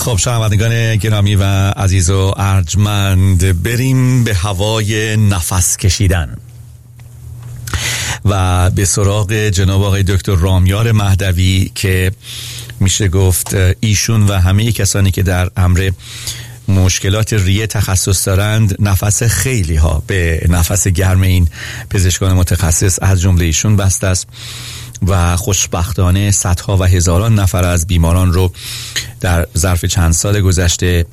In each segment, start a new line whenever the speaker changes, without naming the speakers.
خب شنوندگان گرامی و عزیز و ارجمند، بریم به هوای نفس کشیدن و به سراغ جناب آقای دکتر رامیار مهدوی که میشه گفت ایشون و همه کسانی که در امر مشکلات ریه تخصص دارند نفس خیلی ها به نفس گرم این پزشکان متخصص از جمله ایشون بسته است و خوشبختانه صدها و هزاران نفر از بیماران رو در ظرف چند سال گذشته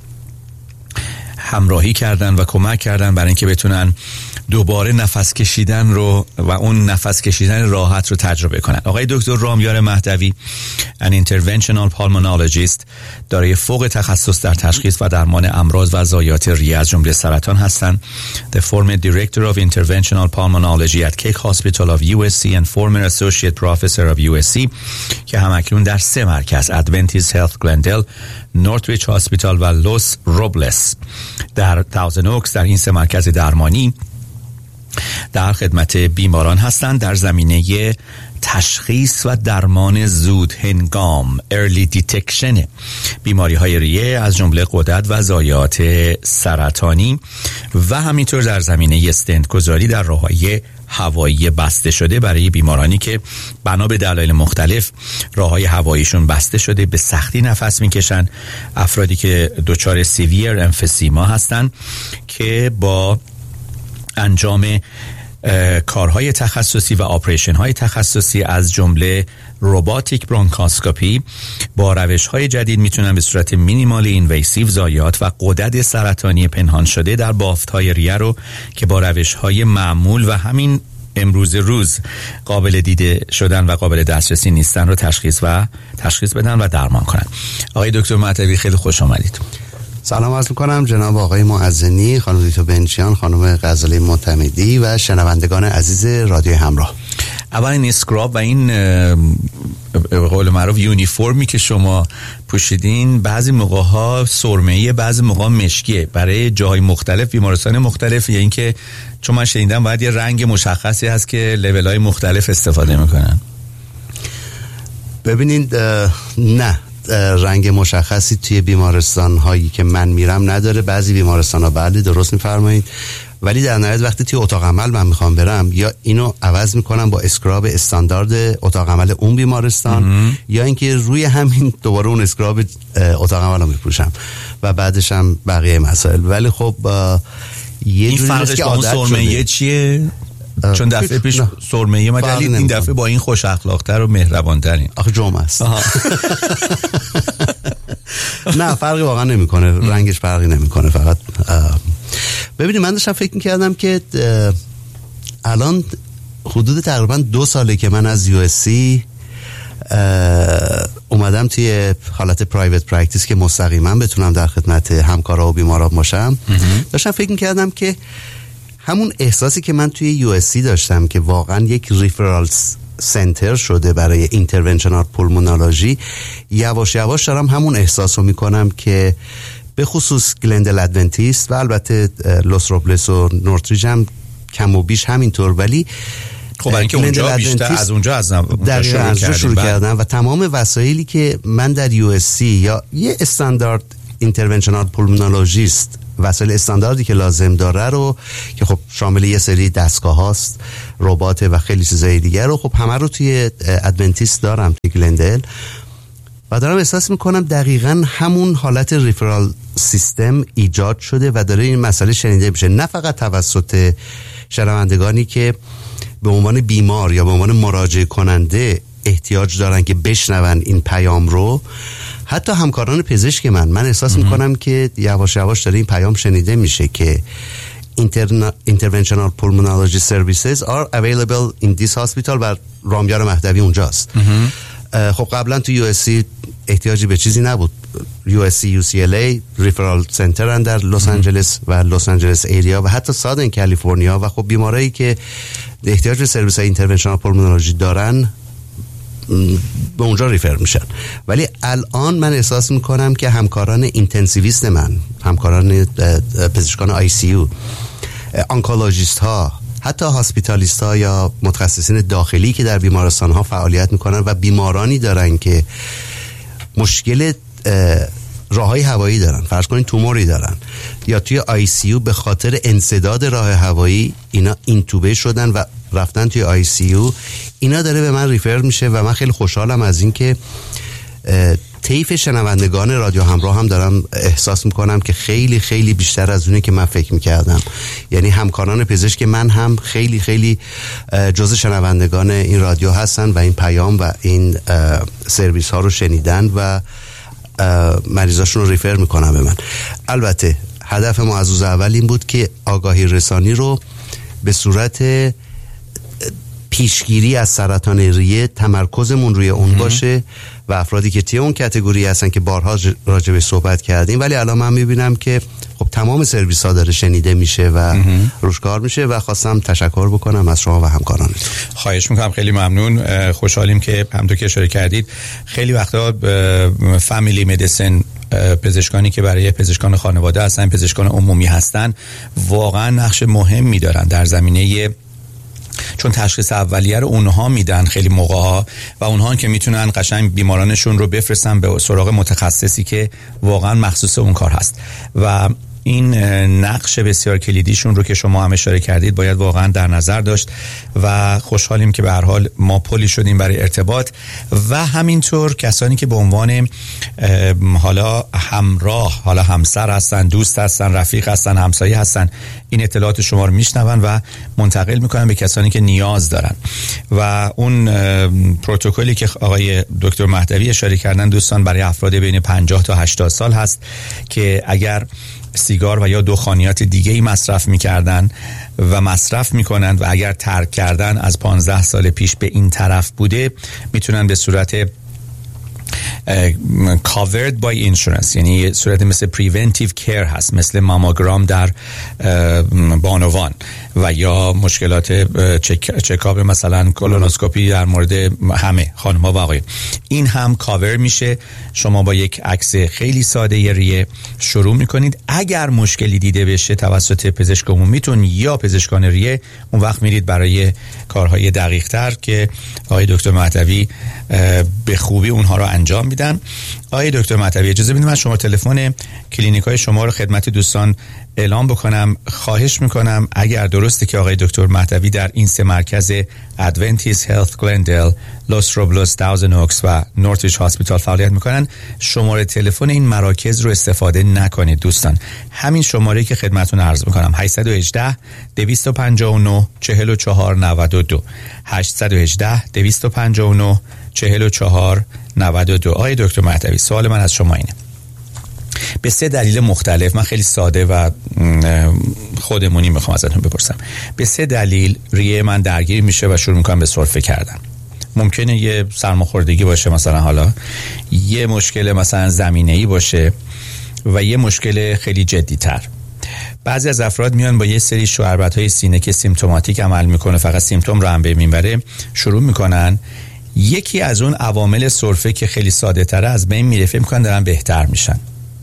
همراهی کردن و کمک کردن برای اینکه بتونن دوباره نفس کشیدن رو و اون نفس کشیدن راحت رو تجربه کنن. آقای دکتر رامیار مهدوی an interventional pulmonologist دارای فوق تخصص در تشخیص و درمان امراض و ضایعات ریه از جمله سرطان هستند. The former director of interventional pulmonology at Keck Hospital of USC and former associate professor of USC که همکنون در 3 مرکز Adventist Health Glendale، Northridge Hospital و لوس روبلس در تاوزن اوکس در این 3 مرکز درمانی در خدمت بیماران هستند در زمینه تشخیص و درمان زود هنگام early detection بیماری های ریه از جمله غدد و ضایعات سرطانی و همینطور در زمینه استنت گذاری در راههای هوایی بسته شده برای بیمارانی که بنا به دلایل مختلف راههای هواییشون بسته شده، به سختی نفس میکشن، افرادی که دچار سیویر امفیسیما هستن که با انجام کارهای تخصصی و آپریشن های تخصصی از جمله روباتیک برونکاسکوپی با روش های جدید میتونن به صورت مینیمال اینویسیو ضایعات و غدد سرطانی پنهان شده در بافت های ریه رو که با روش های معمول و همین امروز روز قابل دیده شدن و قابل دسترسی نیستن رو تشخیص بدن و درمان کنن. آقای دکتر مهدوی خیلی خوش آمدید.
سلام عرض می‌کنم جناب آقای معزنی، خانم دکتر بنچیان، خانم غزالی معتمدی و شنوندگان عزیز رادیو همراه.
اول این اسکراب و این به قول معروف یونیفرمی که شما پوشیدین بعضی موقع‌ها سرمه‌ای، بعضی موقع مشکیه، برای جاهای مختلف، بیمارستان مختلف، یا اینکه چون من شنیدم باید یه رنگ مشخصی هست که لول‌های مختلف استفاده میکنن؟
ببینید نه، رنگ مشخصی توی بیمارستان هایی که من میرم نداره. بعضی بیمارستان ها بله درست میفرمایید، ولی در نهایت وقتی توی اتاق عمل من میخوام برم یا اینو عوض میکنم با اسکراب استاندارد اتاق عمل اون بیمارستان یا اینکه روی همین دوباره اون اسکراب اتاق عمل رو میپوشم و بعدش هم بقیه مسائل. ولی خب یه
این فرقش با اون سرمه‌ای چیه؟ چون دفعه پیش سرمه‌ای ما دید، این دفعه با این خوش اخلاق‌تر و مهربان‌ترین.
آخه جمعه است. نه فرقی واقعا نمی‌کنه، رنگش فرقی نمی‌کنه. فقط ببینید من داشتم فکر می‌کردم که الان حدود تقریبا 2 ساله که من از USC اومدم توی حالت پرایوت پرکتیس که مستقیما بتونم در خدمت همکارا و بیمارا باشم. داشتم فکر می‌کردم که همون احساسی که من توی USC داشتم که واقعا یک ریفرال سنتر شده برای اینترونشنال پولمونولوژی، یواش یواش دارم همون احساس رو میکنم که به خصوص گلندل ادونتیست و البته لوس روبلس و نورتریج هم کم و بیش همینطور. ولی
خب اینکه اونجا بیشتر از اونجا
شروع کردم و تمام وسایلی که من در USC یا یه استاندارد اینترونشنال پولمونولوژیست وسایل استانداردی که لازم داره رو که خب شامل یه سری دستگاه هاست، ربات و خیلی چیزای دیگر رو خب همه رو توی ادونتیست دارم توی گلندل و دارم احساس میکنم دقیقاً همون حالت ریفرال سیستم ایجاد شده و داره این مسئله شنیده میشه، نه فقط توسط شنوندگانی که به عنوان بیمار یا به عنوان مراجعه کننده احتیاج دارن که بشنون این پیام رو، حتی همکاران پزشک من احساس میکنم که یواش یواش داره این پیام شنیده میشه که interventional pulmonology services are available in this hospital و رامیار مهدوی اونجاست. خب قبلا تو USC احتیاجی به چیزی نبود. USC UCLA ریفرال سنتر در لس آنجلس و لس آنجلس ایریا و حتی سادن کالیفرنیا و خب بیمارایی که احتیاج به سرویس اینترونشنال پولمونولوژی دارن به اونجا ریفر میشن. ولی الان من احساس میکنم که همکاران اینتنسیویست من، همکاران پزشکان ICU، آنکولوژیست ها، حتی هاسپیتالیست ها یا متخصصین داخلی که در بیمارستان ها فعالیت میکنن و بیمارانی دارن که مشکل راههای هوایی دارن، فرض کنید توموری دارن یا توی ICU به خاطر انسداد راه هوایی اینا اینتوبه شدن و رفتن توی ICU، اینا داره به من ریفر میشه و من خیلی خوشحالم از این که طیف شنوندگان رادیو همراه هم دارم احساس میکنم که خیلی خیلی بیشتر از اونه که من فکر میکردم. یعنی همکاران پزشک من هم خیلی خیلی جزء شنوندگان این رادیو هستن و این پیام و این سرویس ها رو شنیدن و مریضاشون رو ریفر میکنن به من. البته هدف ما از روز اول این بود که آگاهی رسانی رو به صورت پیشگیری از سرطان ریه تمرکزمون روی اون باشه و افرادی که توی اون کاتگوری هستن که بارها راجع به صحبت کردیم، ولی الان من میبینم که خب تمام سرویس ها داره شنیده میشه و روش کار میشه و خواستم تشکر بکنم از شما و همکارانتون.
خواهش میکنم، خیلی ممنون. خوشحالیم که همونطور که اشاره کردید خیلی وقتا فامیلی مدیسن، پزشکانی که برای پزشکان خانواده هستن، پزشکان عمومی هستن، واقعا نقش مهمی دارن در زمینه، چون تشخیص اولیه رو اونها میدن خیلی موقع‌ها و اونها که میتونن قشنگ بیمارانشون رو بفرستن به سراغ متخصصی که واقعا مخصوص اون کار هست و این نقش بسیار کلیدیشون رو که شما هم اشاره کردید باید واقعا در نظر داشت و خوشحالیم که به هر حال ما پلی شدیم برای ارتباط و همینطور کسانی که به عنوان حالا همراه، حالا همسر هستن، دوست هستن، رفیق هستن، همسایه هستن، این اطلاعات شما رو میشنون و منتقل میکنن به کسانی که نیاز دارن و اون پروتکلی که آقای دکتر مهدوی اشاره کردن دوستان برای افراد بین 50 تا 80 سال هست که اگر سیگار و یا دخانیات دیگه ای مصرف میکردن و مصرف میکنن و اگر ترک کردن از 15 سال پیش به این طرف بوده، میتونن به صورت covered by insurance، یعنی صورت مثل preventive care هست، مثل ماموگرام در بانوان و یا مشکلات چکاپ مثلا کولونوسکوپی در مورد همه خانم‌ها و آقایون، این هم کاور میشه. شما با یک عکس خیلی ساده ریه شروع میکنید. اگر مشکلی دیده بشه توسط پزشک عمومیتون یا پزشکان ریه، اون وقت میرید برای کارهای دقیق تر که آقای دکتر مهدوی به خوبی اونها رو انجام میدن. آقای دکتر مهدوی اجازه بدید من شما تلفن کلینیکای شما رو خدمت دوستان اعلام بکنم. خواهش میکنم اگر درسته که آقای دکتر مهدوی در این سه مرکز ادونتیس هلت گلندل، لوس روبلوس، تاوزن اوکس و نورتویچ هاسپیتال فعالیت میکنن، شماره تلفن این مراکز رو استفاده نکنید دوستان. همین شماره که خدمتتون عرض میکنم 818 259 44 92 818 259 44 92. آقای دکتر مهدوی سوال من از شما اینه، به 3 دلیل مختلف، من خیلی ساده و خودمونی میخوام ازتون بپرسم، به 3 دلیل ریه من درگیر میشه و شروع میکنم به سرفه کردن. ممکنه یه سرماخوردگی باشه مثلا، حالا یه مشکل مثلا زمینه‌ای باشه و یه مشکل خیلی جدی‌تر. بعضی از افراد میان با یه سری شعربت‌های سینه که سیمتوماتیک عمل میکنه، فقط سیمتوم رو هم بمیبره، شروع میکنن یکی از اون عوامل سرفه که خیلی ساده تره از بین میره، فکر میکنن دارن بهتر میشن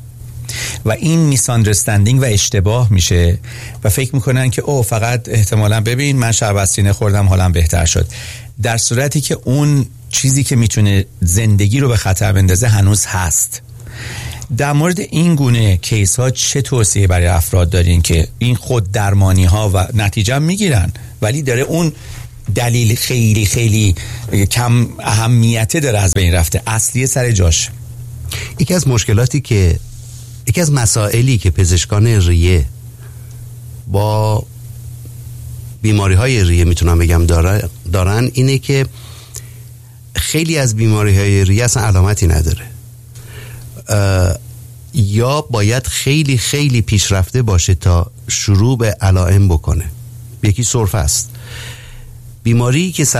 و این میساندرستندینگ و اشتباه میشه و فکر میکنن که او فقط احتمالاً ببین من شربت سینه خوردم حالم بهتر شد، در صورتی که اون چیزی که میتونه زندگی رو به خطر بندازه هنوز هست. در مورد این گونه کیس ها چه توصیه برای افراد دارین که این خود درمانی ها و نتیجه میگیرن ولی داره اون دلیل خیلی خیلی کم اهمیته داره از بین رفته، اصلی سر جاش؟
یکی از مسائلی که پزشکان ریه با بیماری های ریه میتونم بگم دارن اینه که خیلی از بیماری های ریه اصلا علامتی نداره یا باید خیلی خیلی پیشرفته باشه تا شروع به علائم بکنه. یکی سرفه است. بیماری که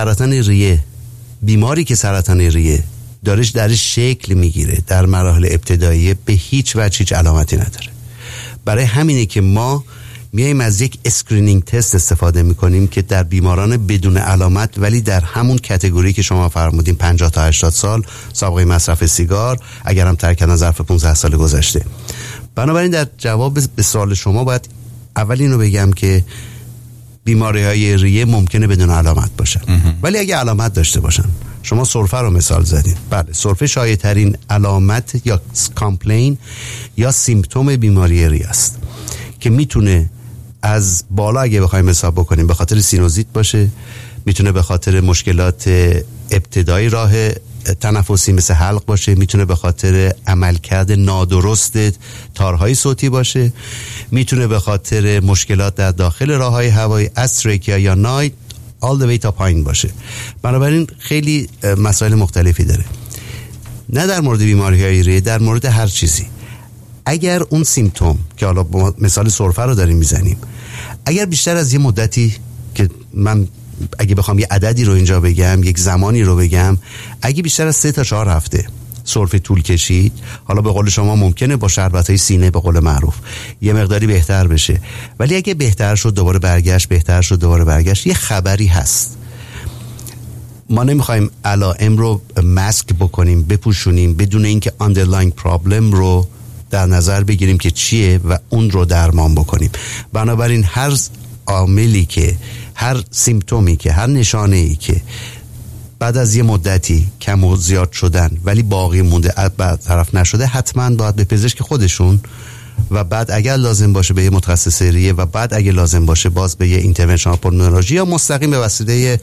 سرطان ریه درش شکل میگیره در مراحل ابتدایی، به هیچ وجه هیچ علامتی نداره. برای همینه که ما میایم از یک اسکرینینگ تست استفاده میکنیم که در بیماران بدون علامت ولی در همون کاتگوری که شما فرمودین 50 تا 80 سال، سابقه مصرف سیگار، اگر هم ترک کردن ظرف 15 سال گذشته. بنابراین در جواب به سوال شما باید اول اینو بگم که بیماری های ریه ممکنه بدون علامت باشن، ولی اگه علامت داشته باشن شما سرفه رو مثال زدین. بله، سرفه شایع‌ترین علامت یا کامپلین یا سیمپتوم بیماری ری است که میتونه از بالا اگه بخوایم حساب بکنیم به خاطر سینوزیت باشه، میتونه به خاطر مشکلات ابتدایی راه تنفسی مثل حلق باشه، میتونه به خاطر عملکرد نادرست تارهای صوتی باشه، میتونه به خاطر مشکلات در داخل راههای هوایی از تریکیا یا نایت all the way تا پایین باشه. بنابراین خیلی مسائل مختلفی داره، نه در مورد بیماری‌های ریه، در مورد هر چیزی. اگر اون سیمپتوم که حالا مثال سرفه رو داریم میزنیم، اگر بیشتر از یه مدتی که من اگه بخوام یه عددی رو اینجا بگم، یک زمانی رو بگم، اگه بیشتر از 3 تا 4 هفته سرفه طول کشید، حالا به قول شما ممکنه با شربت‌های سینه به قول معروف یه مقداری بهتر بشه، ولی اگه بهتر شد دوباره برگشت، بهتر شد دوباره برگشت، یه خبری هست. ما نمیخوایم علائم رو ماسک بکنیم، بپوشونیم، بدون اینکه underlying problem رو در نظر بگیریم که چیه و اون رو درمان بکنیم. بنابراین هر عاملی که، هر سیمپتومی که، هر نشانه‌ای که بعد از یه مدتی کم و زیاد شدن ولی باقی مونده، برطرف نشده، حتما باید به پزشک خودشون و بعد اگر لازم باشه به یه متخصص ریه و بعد اگه لازم باشه باز به یه اینترونشنال پولمونولوژی یا مستقیم به وسیله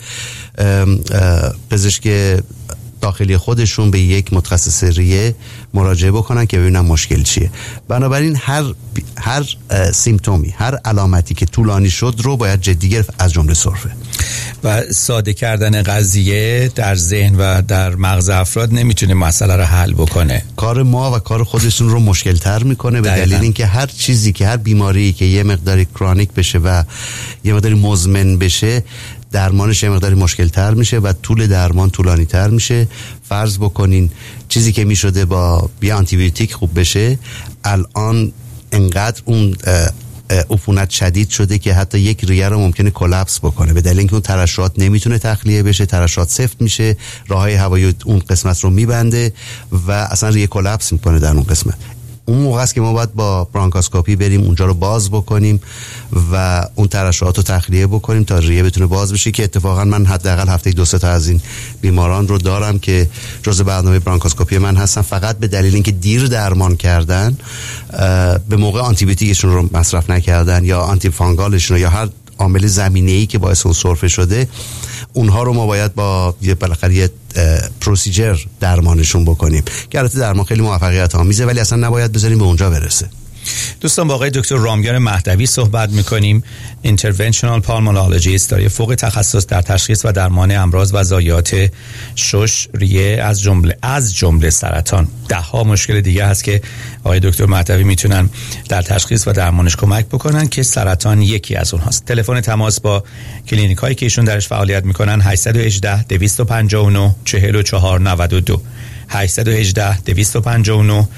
پزشک داخلی خودشون به یک متخصص ریه مراجعه بکنن که ببینن مشکل چیه. بنابراین هر سیمپتومی، هر علامتی که طولانی شد رو باید جدی گرفت، از جمله سرفه.
و ساده کردن قضیه در ذهن و در مغز افراد نمیتونه مسئله رو حل بکنه.
کار ما و کار خودشون رو مشکل تر میکنه، به دلیل اینکه هر چیزی که، هر بیماری که یه مقداری کرونیک بشه و یه مقداری مزمن بشه، درمانش یه مقداری مشکل تر میشه و طول درمان طولانی تر میشه. فرض بکنین چیزی که میشده با یه آنتی بیوتیک خوب بشه، الان انقدر اون عفونت شدید شده که حتی یک ریه رو ممکنه کلاپس بکنه، به دلیل اینکه اون ترشحات نمیتونه تخلیه بشه، ترشحات سفت میشه، راههای هوایی اون قسمت رو میبنده و اصلا ریه کلاپس میکنه در اون قسمت. اون موقع است که ما باید با برانکاسکوپی بریم اونجا رو باز بکنیم و اون ترشحات رو تخلیه بکنیم تا ریه بتونه باز بشه، که اتفاقا من حداقل هفته 2-3 تا از این بیماران رو دارم که جزء برنامه برانکاسکوپی من هستن، فقط به دلیل اینکه دیر درمان کردن، به موقع آنتی بیوتیکشون رو مصرف نکردن یا آنتی فانگالشون رو یا هر عامل زمینه‌ای که باعث اون سرفه شده، اونها رو ما باید با بالاخره یه پروسیجر درمانشون بکنیم که البته درمان خیلی موفقیت آمیزه ولی اصلا نباید بذاریم به اونجا برسه.
دوستان با آقای دکتر رامیار مهدوی صحبت میکنیم، اینترونشنال پالمونولوژیست، دارای فوق تخصص در تشخیص و درمان امراض و ضایعات شش، ریه از جمله سرطان. 10 مشکل دیگه هست که آقای دکتر مهدوی میتونن در تشخیص و درمانش کمک بکنن که سرطان یکی از اونهاست. تلفن تماس با کلینیک هایی که ایشون درش فعالیت میکنن 818 259 4492 818 259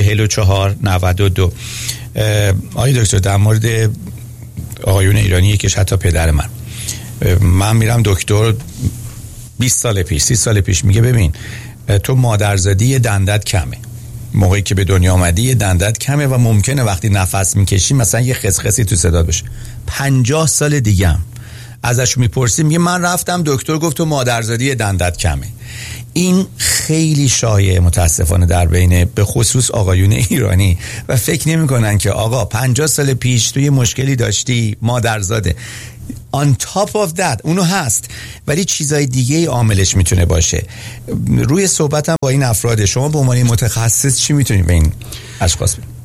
4492. آقای دکتر، در مورد آقایون ایرانی یکیش حتی پدر من میرم دکتر 20 سال پیش 30 سال پیش میگه ببین تو مادرزادی دندت کمه، موقعی که به دنیا آمدی دندت کمه و ممکنه وقتی نفس میکشی مثلا یه خسخسی تو صدات بشه. 50 سال دیگه هم ازش میپرسیم میگه من رفتم دکتر گفت تو مادرزادی دندت کمه. این خیلی شایع متاسفانه در بین به خصوص آقایون ایرانی و فکر نمی کنن که آقا 50 سال پیش توی مشکلی داشتی مادرزاده. on top of that اونو هست ولی چیزای دیگه عاملش میتونه باشه. روی صحبتم با این افراد شما به عنوان متخصص چی میتونید به این اشخاص بگید؟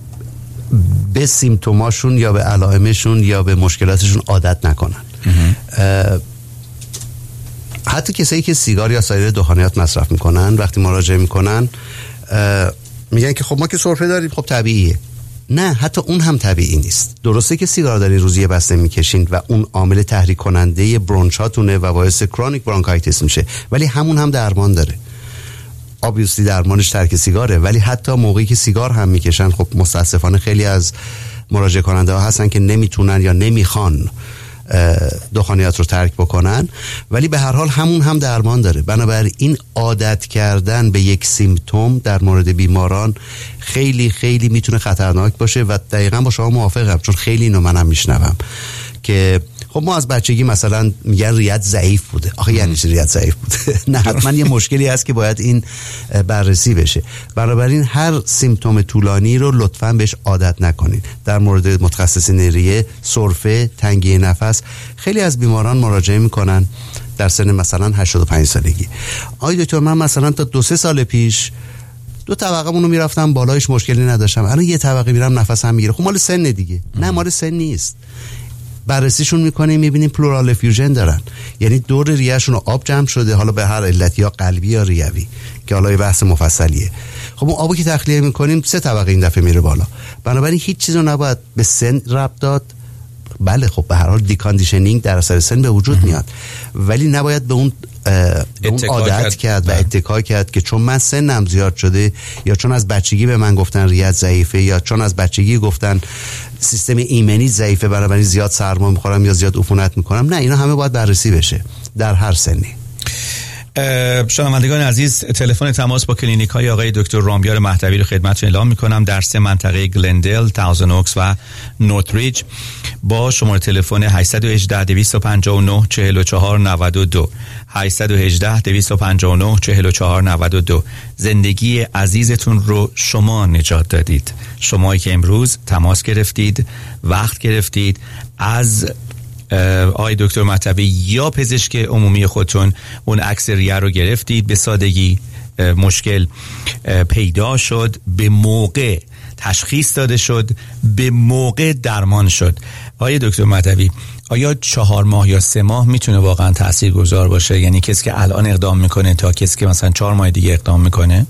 به سیمتوماشون یا به علائمشون یا به مشکلاتشون عادت نکنن. حتی کسایی که سیگار یا سایر دخانیات مصرف میکنن وقتی مراجعه میکنن میگن که خب ما که سرفه داریم خب طبیعیه. نه، حتی اون هم طبیعی نیست. درسته که سیگار داری روزی بسته میکشین و اون عامل تحریک کننده برونشاتونه و باعث کرونیک برانکایتیس میشه، ولی همون هم درمان داره. obviously درمانش ترک سیگاره، ولی حتی موقعی که سیگار هم میکشن خب متاسفانه خیلی از مراجعه کننده ها هستن که نمیتونن یا نمیخوان دخانیات رو ترک بکنن، ولی به هر حال همون هم درمان داره. بنابراین عادت کردن به یک سیمتوم در مورد بیماران خیلی خیلی میتونه خطرناک باشه و دقیقاً با شما موافقم، چون خیلی اینو منم میشنوم که خب خب ما از بچگی مثلا میگن ریت ضعیف بوده. آخه یعنی چی ریت ضعیف بوده؟ نه، حتما یه مشکلی هست که باید این بررسی بشه. بنابراین هر سیمتوم طولانی رو لطفاً بهش عادت نکنید. در مورد متخصصین ریه، سرفه، تنگی نفس، خیلی از بیماران مراجعه میکنن در سن مثلا 85 سالگی. آقای دکتر من مثلا تا 2-3 سال پیش 2 طبقه مونو میرفتم بالایش مشکلی نداشتم، الان 1 طبقه میرم نفسم میگیره. خب مال سن دیگه. نه، مال سن نیست. بررسیشون میکنیم میبینیم پلورال افیوژن دارن، یعنی دور ریهشون آب جمع شده، حالا به هر علت، یا قلبی یا ریوی، که حالا یه بحث مفصلیه. خب اون آبو که تخلیه میکنیم 3 طبقه این دفعه میره بالا. بنابراین هیچ چیزو نباید به سن ربط داد. بله خب به هر حال دیکاندیشنینگ در اثر سن به وجود میاد، ولی نباید به اون عادت کرد و اتکا کرد که چون من سنم زیاد شده، یا چون از بچگی به من گفتن ریت ضعیفه، یا چون از بچگی گفتن سیستم ایمنی ضعیفه بنابراین زیاد سرما میخورم یا زیاد عفونت میکنم. نه، اینا همه باید بررسی بشه در هر سنی.
شنوندگان عزیز، تلفن تماس با کلینیک های آقای دکتر رامیار مهدوی رو خدمتتون اعلام میکنم در 3 منطقه گلندل، تاوزن اوکس و نورتریج با شماره تلفن 818 259 4492 818 259 4492. زندگی عزیزتون رو شما نجات دادید، شمایی که امروز تماس گرفتید، وقت گرفتید، از آقای دکتر مهدوی یا پزشک عمومی خودتون اون عکس ریه رو گرفتید، به سادگی مشکل پیدا شد، به موقع تشخیص داده شد، به موقع درمان شد. آقای دکتر مهدوی، آیا 4 ماه یا 3 ماه میتونه واقعا تاثیرگذار باشه؟ یعنی کسی که الان اقدام میکنه تا کسی که مثلا 4 ماه دیگه اقدام میکنه؟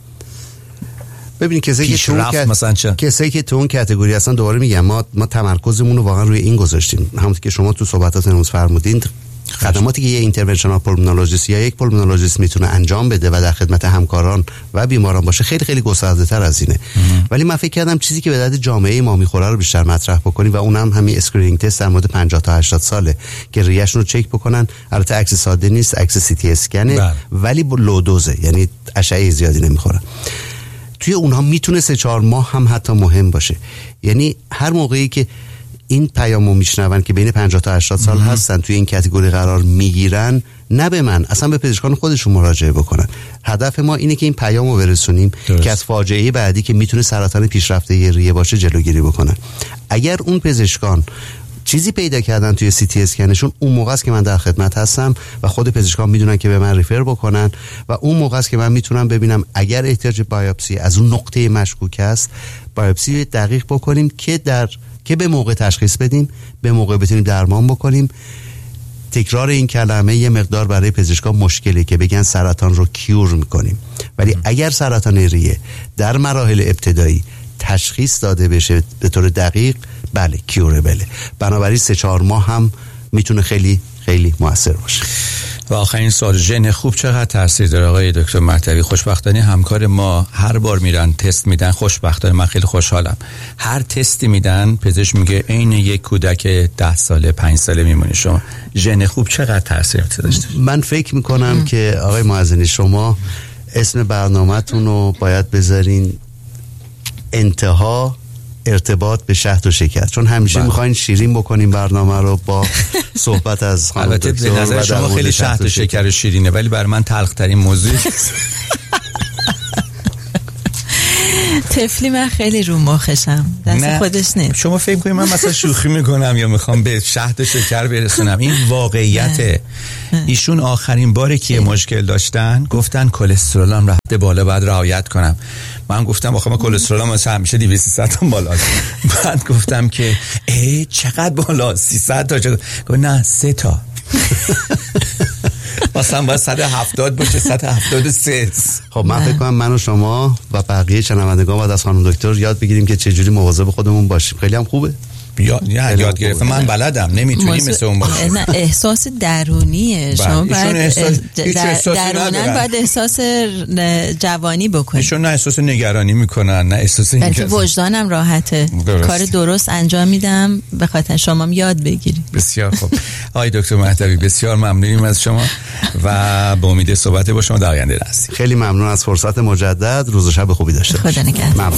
ببینید کسایی که تو اون کاتگوری هستن، دوباره میگم ما تمرکزمون رو واقعا روی این گذاشتیم. همونطور که شما تو صحبتاتون امروز فرمودین، خدماتی که یه اینترونشنال پولمونولوژیست یا یک پولمونولوژیست میتونه انجام بده و در خدمت همکاران و بیماران باشه خیلی خیلی گسترده‌تر از اینه. ولی من فکر کردم چیزی که به درد جامعه ما میخوره رو بیشتر مطرح بکنیم و اونم همین اسکرینینگ تست در مورد 50 تا 80 ساله که ریه‌شون رو چک بکنن. البته عکس ساده نیست، عکس سی تی اسکنه، ولی لو دوزه، یعنی اشعه زیادی نمیخوره. توی اونها میتونه 3-4 ماه هم حتی مهم باشه. یعنی هر موقعی که این پیامو میشنون که بین 50 تا 80 سال هستن توی این کاتگوری قرار میگیرن، نه به من، اصلا به پزشکان خودشون مراجعه بکنن. هدف ما اینه که این پیامو برسونیم که از فاجعه بعدی که میتونه سرطان پیشرفته ریه باشه جلوگیری بکنن. اگر اون پزشکان چیزی پیدا کردن توی سی تی اسکنشون، اون موقع است که من در خدمت هستم و خود پزشکان میدونن که به من ریفر بکنن و اون موقع است که من میتونم ببینم اگر احتیاج بایوپسی از اون نقطه مشکوک است، بایوپسی دقیق بکنیم که به موقع تشخیص بدیم، به موقع بتونیم درمان بکنیم. تکرار این کلمه یه مقدار برای پزشکان مشکلی که بگن سرطان رو کیور میکنیم، ولی اگر سرطان ریه در مراحل ابتدایی تشخیص داده بشه به طور دقیق، بله کیوربله. بنابراین 3-4 ماه هم میتونه خیلی خیلی موثر باشه.
و آخرین سوال، ژن خوب چقدر تاثیر داره آقای دکتر مهدوی؟ خوشبختانه همکار ما هر بار میرن تست میدن، خوشبختانه من خیلی خوشحالم، هر تستی میدن پزشک میگه عین یک کودک 10 ساله 5 ساله میمونی. شما ژن خوب چقدر تاثیر داشته؟
من فکر میکنم که آقای معزنی شما اسم برنامه‌تون رو باید بذارین انتها ارتباط به شهد و شکر، چون همیشه میخواین شیرین بکنیم برنامه رو با صحبت از خانم دکتر.
البته به نظر شما خیلی شهد و شکر شیرینه، ولی برای من تلخ ترین موضوع
طفلی من خیلی رو مخشم، دست خودش نیست.
شما فکر کنید من مثلا شوخی میکنم یا میخوام به شهد و شکر برسونم؟ این واقعیته. ایشون آخرین باری که مشکل داشتن گفتن کلسترولم رفته بالا، باید رعایت کنم. من گفتم آخه من کلسترولم همیشه 200 تا بالاست. بعد گفتم که چقدر بالا؟ 300 تا؟ گفت نه 3 تا. مثلا باید 170 باشه، 173.
خب من فکر کنم من و شما و بقیه شنوندگان باید از خانم دکتر یاد بگیریم که چجوری مواظب خودمون باشیم. خیلی هم خوبه.
یاد گرفتم، من بلدم، نمیتونی مثل اون باشی.
نه احساس درونیه، شما باید درونن باید احساس جوانی بکنید.
ایشون نه احساس نگرانی میکنن، نه احساس
اینکه وجدانم راحته، کار درست انجام میدم، به خاطر شما یاد بگیرید.
بسیار خوب آقای دکتر مهدوی، بسیار ممنونیم از شما و به امید صحبت با شما در آینده هستیم.
خیلی ممنون از فرصت مجدد. روز و شب خوبی داشته باشید.
خدا نگهدار.